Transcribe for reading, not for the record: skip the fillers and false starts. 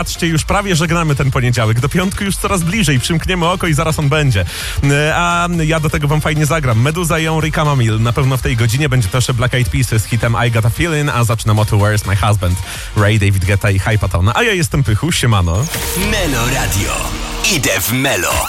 Patrzcie, już prawie żegnamy ten poniedziałek. Do piątku już coraz bliżej. Przymkniemy oko i zaraz on będzie. A ja do tego wam fajnie zagram. Meduza i Henri Camamille. Na pewno w tej godzinie będzie też Black Eyed Peas z hitem I Got a Feeling, a zaczynam od Where's My Husband? Ray, David Guetta i Hypatona. A ja jestem Pychu, siemano. Melo Radio. Idę w Melo.